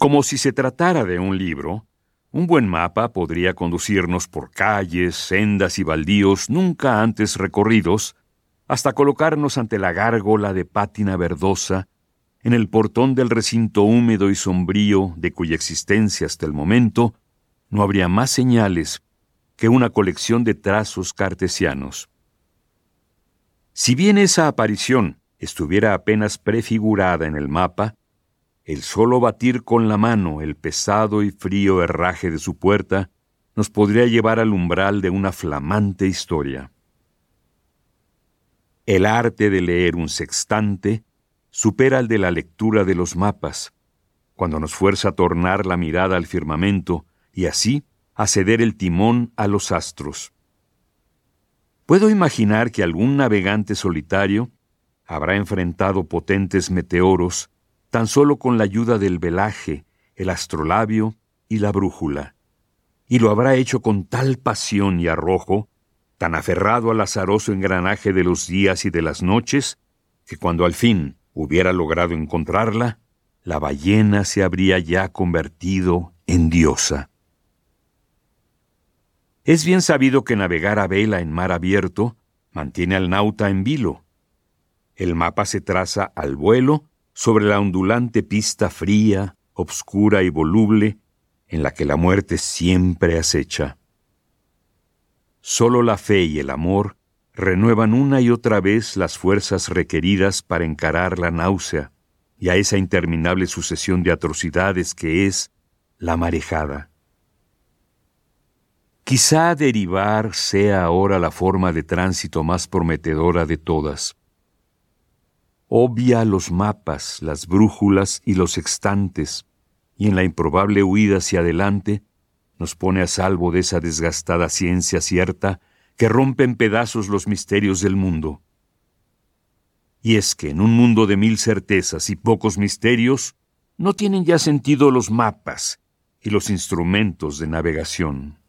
Como si se tratara de un libro, un buen mapa podría conducirnos por calles, sendas y baldíos nunca antes recorridos, hasta colocarnos ante la gárgola de pátina verdosa, en el portón del recinto húmedo y sombrío de cuya existencia hasta el momento no habría más señales que una colección de trazos cartesianos. Si bien esa aparición estuviera apenas prefigurada en el mapa, el solo batir con la mano el pesado y frío herraje de su puerta nos podría llevar al umbral de una flamante historia. El arte de leer un sextante supera al de la lectura de los mapas, cuando nos fuerza a tornar la mirada al firmamento y así a ceder el timón a los astros. Puedo imaginar que algún navegante solitario habrá enfrentado potentes meteoros tan solo con la ayuda del velaje, el astrolabio y la brújula, y lo habrá hecho con tal pasión y arrojo, tan aferrado al azaroso engranaje de los días y de las noches, que cuando al fin hubiera logrado encontrarla, la ballena se habría ya convertido en diosa. Es bien sabido que navegar a vela en mar abierto mantiene al nauta en vilo. El mapa se traza al vuelo sobre la ondulante pista fría, obscura y voluble, en la que la muerte siempre acecha. Solo la fe y el amor renuevan una y otra vez las fuerzas requeridas para encarar la náusea y a esa interminable sucesión de atrocidades que es la marejada. Quizá derivar sea ahora la forma de tránsito más prometedora de todas. Obvia los mapas, las brújulas y los sextantes, y en la improbable huida hacia adelante nos pone a salvo de esa desgastada ciencia cierta que rompe en pedazos los misterios del mundo. Y es que en un mundo de 1000 certezas y pocos misterios, no tienen ya sentido los mapas y los instrumentos de navegación.